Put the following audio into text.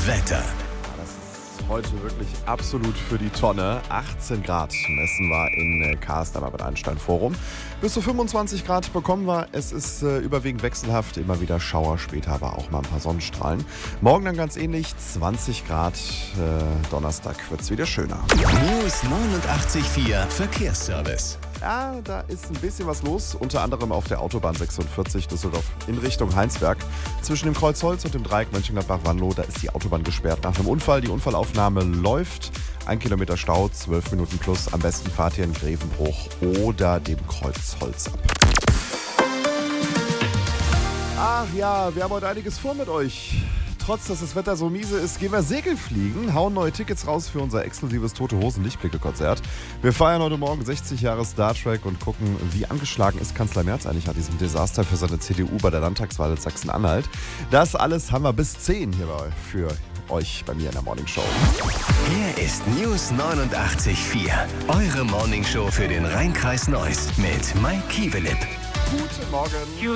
Wetter. Das ist heute wirklich absolut für die Tonne. 18 Grad messen wir in Karst am Albert-Einstein-Forum. Bis zu 25 Grad bekommen wir. Es ist überwiegend wechselhaft, immer wieder Schauer, später aber auch mal ein paar Sonnenstrahlen. Morgen dann ganz ähnlich, 20 Grad. Donnerstag wird es wieder schöner. News 89.4 Verkehrsservice. Ja, da ist ein bisschen was los, unter anderem auf der Autobahn 46 Düsseldorf in Richtung Heinsberg. Zwischen dem Kreuzholz und dem Dreieck Mönchengladbach-Wanlo, da ist die Autobahn gesperrt nach einem Unfall. Die Unfallaufnahme läuft. 1 Kilometer Stau, 12 Minuten plus. Am besten fahrt ihr in Grevenbruch oder dem Kreuzholz ab. Ach ja, wir haben heute einiges vor mit euch. Trotz, dass das Wetter so miese ist, gehen wir Segelfliegen, hauen neue Tickets raus für unser exklusives Tote Hosen Lichtblicke-Konzert. Wir feiern heute Morgen 60 Jahre Star Trek und gucken, wie angeschlagen ist Kanzler Merz eigentlich nach diesem Desaster für seine CDU bei der Landtagswahl in Sachsen-Anhalt. Das alles haben wir bis 10 hier für euch bei mir in der Morning Show. Hier ist News 89.4, eure Morning Show für den Rhein-Kreis Neuss mit Mike Kievelip. Guten Morgen.